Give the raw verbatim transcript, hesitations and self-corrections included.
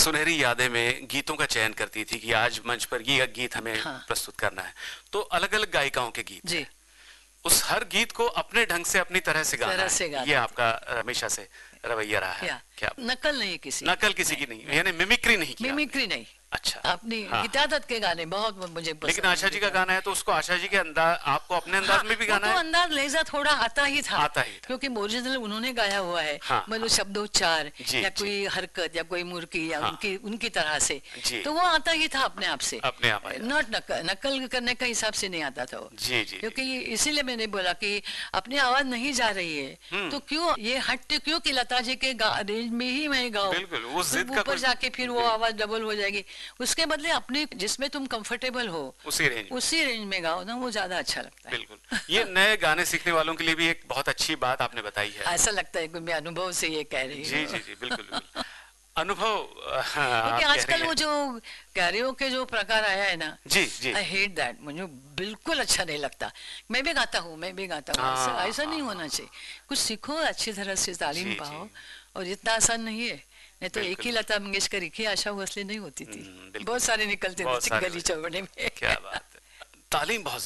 सुनहरी यादें में गीतों का चयन करती थी कि आज मंच पर ये गीत हमें हाँ। प्रस्तुत करना है, तो अलग अलग गायिकाओं के गीत जी। हैं। उस हर गीत को अपने ढंग से अपनी तरह से गाना तरह से है, गाते ये थे। आपका हमेशा से रवैया रहा है क्या क्या? नकल नहीं किसी नकल किसी की नहीं, यानी मिमिक्री नहीं किया मिमिक्री नहीं। अच्छा, अपनी हाँ। गीता दत्त के गाने बहुत मुझे पसंद लेकिन है आशा जी का गीता। गाना है तो उसको आशा जी के अंदाज, आपको अपने अंदाज हाँ, में भी वो गाना तो है। अंदाज लहजा थोड़ा आता ही था, आता ही था। क्योंकि ओरिजिनल उन्होंने गाया हुआ है। हाँ, मतलब हाँ। शब्दोच्चार जी, या जी। कोई हरकत या कोई मुर्की या हाँ। उनकी उनकी तरह से, जी। तो वो आता ही था अपने आप से, अपने आप आया। नॉट नकल नकल करने का हिसाब से नहीं आता था वो। जी, जी, क्योंकि इसीलिए मैंने बोला कि अपनी आवाज नहीं जा रही है तो क्यों ये हट क्यों कि लता जी के रेंज में ही मैं गाऊं, बिल्कुल, उस फिर जिद का ऊपर कुछ- जाके फिर वो आवाज डबल हो जाएगी। उसके बदले अपने जिसमें तुम कंफर्टेबल हो उसी रेंज में। उसी रेंज में गाओ ना, वो ज्यादा अच्छा लगता है। बिल्कुल, ये नए गाने सीखने वालों के लिए भी एक बहुत अच्छी बात आपने बताई है। ऐसा लगता है कि मैं अनुभव से ये कह रही हूँ। जी जी जी बिल्कुल बिल्कुल। अनुभव, हाँ, आप क्योंकि कह रही आजकल हैं। वो जो कैरियोके जो प्रकार आया है ना, जी जी आई हेट दैट, मुझे बिल्कुल अच्छा नहीं लगता। मैं भी गाता हूँ, मैं भी गाता हूँ, ऐसा हाँ, ऐसा नहीं हाँ, होना चाहिए। कुछ सीखो अच्छी तरह से, तालीम जी, पाओ, जी। और इतना आसान नहीं है। नहीं तो एक बिल्कुल। ही लता मंगेशकर, एक ही आशा भोसले नहीं होती थी, हम्म, बिल्कुल। बहुत सारे निकलते बहुत थे सारे गली चौबड़े में। क्या बात है, तालीम बहुत